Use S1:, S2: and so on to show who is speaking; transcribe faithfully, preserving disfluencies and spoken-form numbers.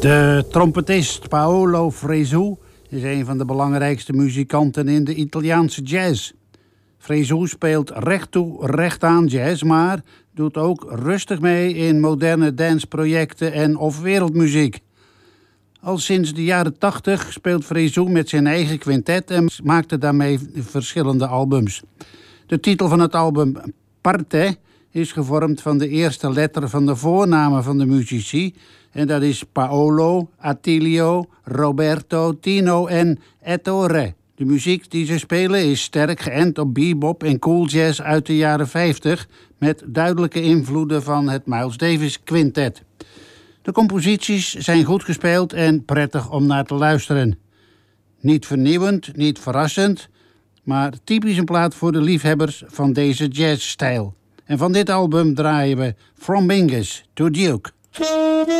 S1: De trompetist Paolo Fresu is een van de belangrijkste muzikanten in de Italiaanse jazz. Fresu speelt recht toe, recht aan jazz, maar doet ook rustig mee in moderne danceprojecten en of wereldmuziek. Al sinds de jaren tachtig speelt Fresu met zijn eigen quintet en maakte daarmee verschillende albums. De titel van het album Parte is gevormd van de eerste letter van de voornamen van de muzici. En dat is Paolo, Attilio, Roberto, Tino en Ettore. De muziek die ze spelen is sterk geënt op bebop en cool jazz uit de jaren vijftig... met duidelijke invloeden van het Miles Davis Quintet. De composities zijn goed gespeeld en prettig om naar te luisteren. Niet vernieuwend, niet verrassend, maar typisch een plaat voor de liefhebbers van deze jazzstijl. En van dit album draaien we From Mingus to Duke.